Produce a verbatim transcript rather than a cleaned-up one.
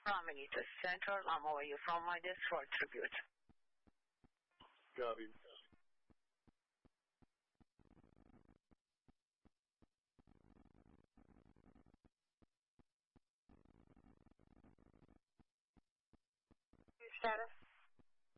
Family to Central. I'm over you from my desk for tribute. Copy. Status?